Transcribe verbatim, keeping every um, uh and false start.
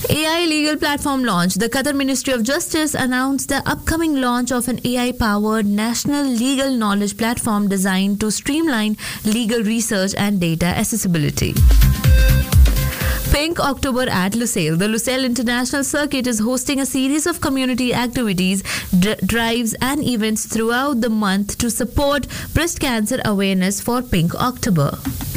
A I legal platform launch. The Qatar Ministry of Justice announced the upcoming launch of an A I-powered national legal knowledge platform designed to streamline legal research and data accessibility. Pink October at Lusail. The Lusail International Circuit is hosting a series of community activities, d- drives and events throughout the month to support breast cancer awareness for Pink October.